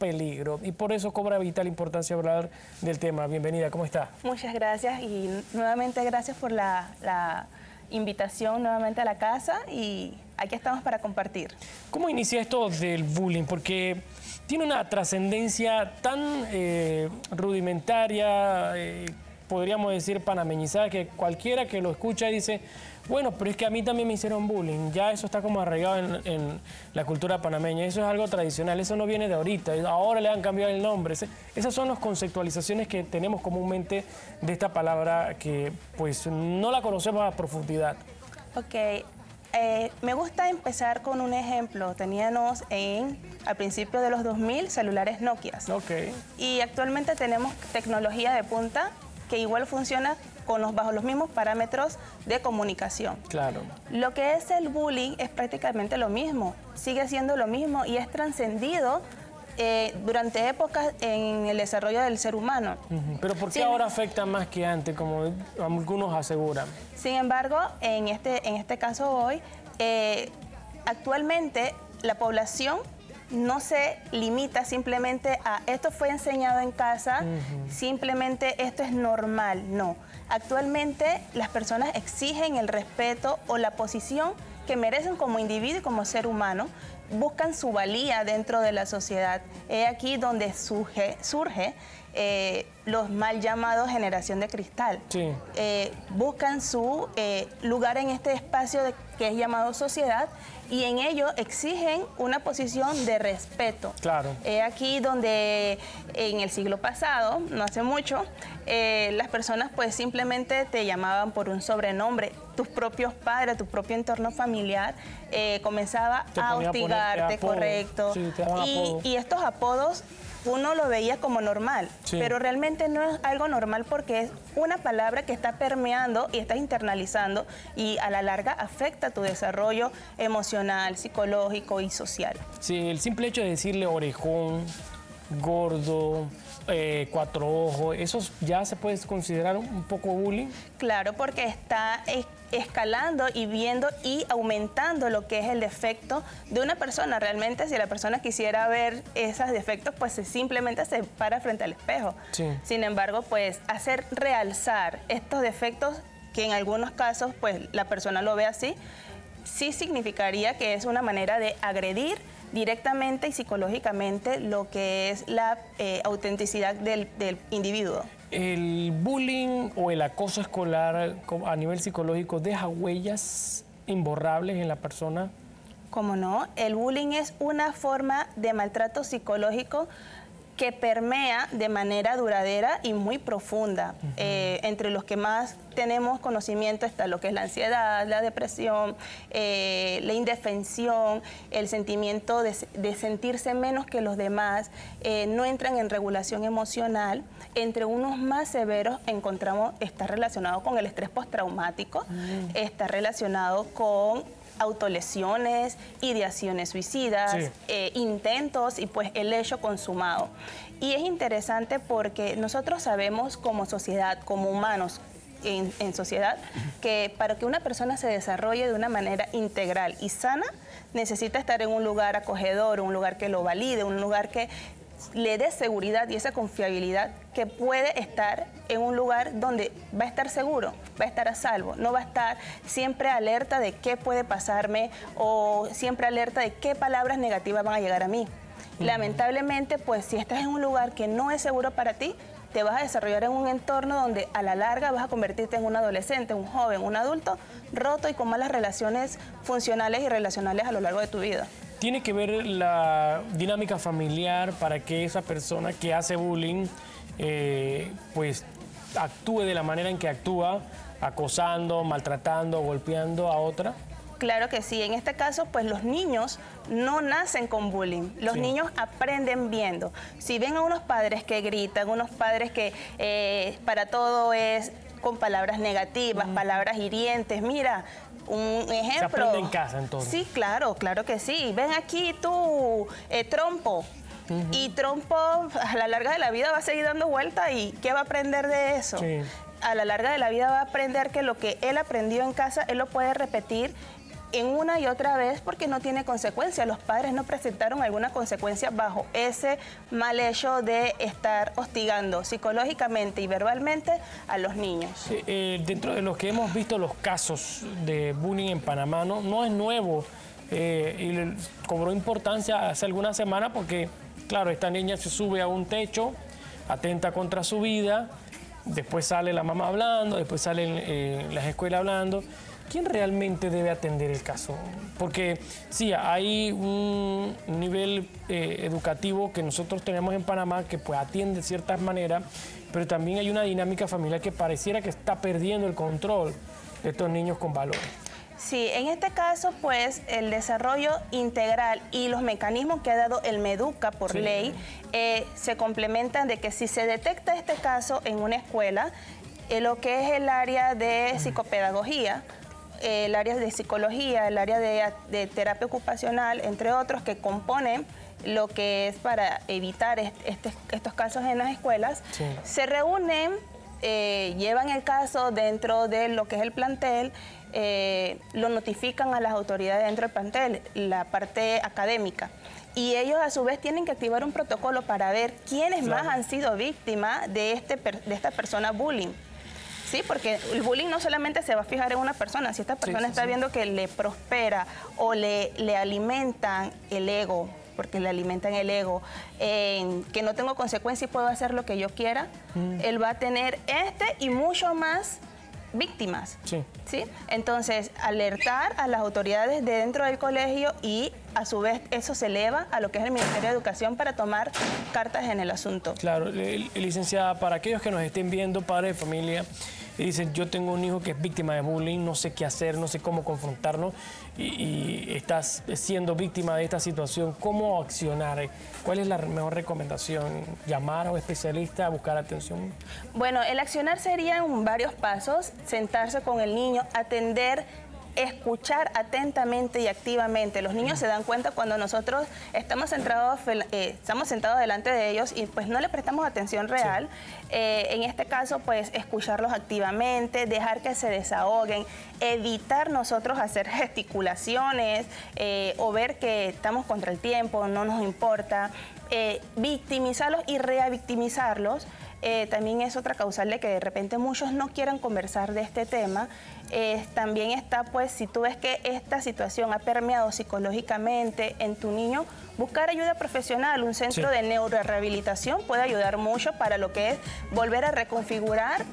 peligro y por eso cobra vital importancia hablar del tema. Bienvenida, ¿cómo está? Muchas gracias y nuevamente gracias por la invitación nuevamente a la casa y aquí estamos para compartir. ¿Cómo inicia esto del bullying? Porque tiene una trascendencia tan rudimentaria, podríamos decir panameñizada, que cualquiera que lo escucha dice, bueno, pero es que a mí también me hicieron bullying. Ya eso está como arraigado en la cultura panameña. Eso es algo tradicional, eso no viene de ahorita. Ahora le han cambiado el nombre. Esas son las conceptualizaciones que tenemos comúnmente de esta palabra que pues no la conocemos a profundidad. Ok, me gusta empezar con un ejemplo. Teníamos al principio de los 2000 celulares Nokia. Okay. Y actualmente tenemos tecnología de punta que igual funciona bajo los mismos parámetros de comunicación. Claro. Lo que es el bullying es prácticamente lo mismo, sigue siendo lo mismo y es trascendido durante épocas en el desarrollo del ser humano. Pero ¿por qué ahora afecta más que antes, como algunos aseguran? Sin embargo, en este caso hoy, actualmente la población no se limita simplemente a esto fue enseñado en casa, simplemente esto es normal, no. Actualmente las personas exigen el respeto o la posición que merecen como individuo y como ser humano, buscan su valía dentro de la sociedad. Es aquí donde surge los mal llamados generación de cristal. Sí. Buscan su lugar en este espacio que es llamado sociedad y en ello exigen una posición de respeto. Claro. Es aquí donde en el siglo pasado, no hace mucho, las personas pues simplemente te llamaban por un sobrenombre. Tus propios padres, tu propio entorno familiar comenzaba a hostigarte, correcto. Sí, y estos apodos uno lo veía como normal, sí, pero realmente no es algo normal porque es una palabra que está permeando y está internalizando y a la larga afecta tu desarrollo emocional, psicológico y social. Sí, el simple hecho de decirle orejón, gordo, cuatro ojos, ¿eso ya se puede considerar un poco bullying? Claro, porque está escalando y viendo y aumentando lo que es el defecto de una persona. Realmente, si la persona quisiera ver esos defectos, pues simplemente se para frente al espejo. Sí. Sin embargo, pues hacer realzar estos defectos, que en algunos casos, pues la persona lo ve así, sí significaría que es una manera de agredir directamente y psicológicamente lo que es la autenticidad del individuo. ¿El bullying o el acoso escolar a nivel psicológico deja huellas imborrables en la persona? ¿Cómo no? El bullying es una forma de maltrato psicológico que permea de manera duradera y muy profunda. Entre los que más tenemos conocimiento está lo que es la ansiedad, la depresión, la indefensión, el sentimiento de sentirse menos que los demás, no entran en regulación emocional. Entre unos más severos está relacionado con el estrés postraumático, está relacionado con autolesiones, ideaciones suicidas, sí, intentos y pues el hecho consumado. Y es interesante porque nosotros sabemos como sociedad, como humanos en sociedad, que para que una persona se desarrolle de una manera integral y sana, necesita estar en un lugar acogedor, un lugar que lo valide, un lugar que le dé seguridad y esa confiabilidad, que puede estar en un lugar donde va a estar seguro, va a estar a salvo, no va a estar siempre alerta de qué puede pasarme o siempre alerta de qué palabras negativas van a llegar a mí. Lamentablemente, pues si estás en un lugar que no es seguro para ti, te vas a desarrollar en un entorno donde a la larga vas a convertirte en un adolescente, un joven, un adulto roto y con malas relaciones funcionales y relacionales a lo largo de tu vida. ¿Tiene que ver la dinámica familiar para que esa persona que hace bullying pues actúe de la manera en que actúa, acosando, maltratando, golpeando a otra? Claro que sí. En este caso, pues los niños no nacen con bullying. Los niños aprenden viendo. Si ven a unos padres que gritan, unos padres que para todo es con palabras negativas, palabras hirientes, mira, un ejemplo. ¿Se aprende en casa entonces? Sí, claro, claro que sí. Ven aquí tú, trompo. Y trompo a la larga de la vida va a seguir dando vuelta y ¿qué va a aprender de eso? A la larga de la vida va a aprender que lo que él aprendió en casa, él lo puede repetir en una y otra vez porque no tiene consecuencia. Los padres no presentaron alguna consecuencia bajo ese mal hecho de estar hostigando psicológicamente y verbalmente a los niños. Sí, dentro de los que hemos visto los casos de bullying en Panamá, no es nuevo y cobró importancia hace algunas semanas porque, claro, esta niña se sube a un techo, atenta contra su vida, después sale la mamá hablando, después salen las escuelas hablando. ¿Quién realmente debe atender el caso? Porque sí, hay un nivel educativo que nosotros tenemos en Panamá que pues atiende de ciertas maneras, pero también hay una dinámica familiar que pareciera que está perdiendo el control de estos niños con valores. Sí, en este caso, pues, el desarrollo integral y los mecanismos que ha dado el MEDUCA por ley se complementan de que si se detecta este caso en una escuela, lo que es el área de psicopedagogía, el área de psicología, el área de terapia ocupacional, entre otros, que componen lo que es para evitar estos casos en las escuelas, se reúnen, llevan el caso dentro de lo que es el plantel, lo notifican a las autoridades dentro del plantel, la parte académica. Y ellos a su vez tienen que activar un protocolo para ver quiénes más han sido víctimas de esta persona bullying. Sí, porque el bullying no solamente se va a fijar en una persona. Si esta persona está viendo que le prospera o le alimentan el ego, porque le alimentan el ego, que no tengo consecuencias y puedo hacer lo que yo quiera, él va a tener y mucho más víctimas. ¿Sí? Entonces, alertar a las autoridades de dentro del colegio y a su vez eso se eleva a lo que es el Ministerio de Educación para tomar cartas en el asunto. Claro, licenciada, para aquellos que nos estén viendo, padres de familia, y dicen, yo tengo un hijo que es víctima de bullying, no sé qué hacer, no sé cómo confrontarlo, y estás siendo víctima de esta situación, ¿cómo accionar? ¿Cuál es la mejor recomendación? ¿Llamar a un especialista, buscar atención? Bueno, el accionar sería en varios pasos: sentarse con el niño, atender, escuchar atentamente y activamente. Los niños se dan cuenta cuando nosotros estamos sentados delante de ellos y pues no le prestamos atención real. En este caso, pues escucharlos activamente, dejar que se desahoguen, evitar nosotros hacer gesticulaciones o ver que estamos contra el tiempo, no nos importa, victimizarlos y revictimizarlos. También es otra causal de que de repente muchos no quieran conversar de este tema. También está, pues, si tú ves que esta situación ha permeado psicológicamente en tu niño, buscar ayuda profesional. Un centro de neurorehabilitación puede ayudar mucho para lo que es volver a reconfigurar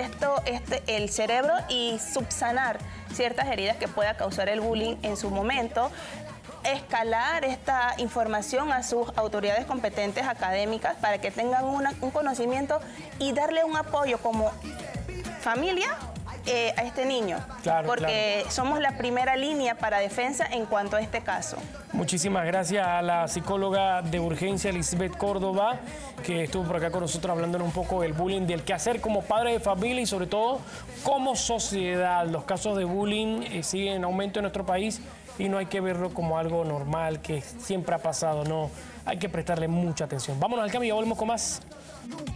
el cerebro y subsanar ciertas heridas que pueda causar el bullying en su momento. Escalar esta información a sus autoridades competentes académicas para que tengan un conocimiento y darle un apoyo como familia a este niño, porque somos la primera línea para defensa en cuanto a este caso. Muchísimas gracias a la psicóloga de urgencia Lisbeth Córdoba, que estuvo por acá con nosotros hablándonos un poco del bullying, del quehacer como padre de familia y sobre todo como sociedad. Los casos de bullying siguen en aumento en nuestro país y no hay que verlo como algo normal que siempre ha pasado, no, hay que prestarle mucha atención. Vámonos al cambio y ya volvemos con más.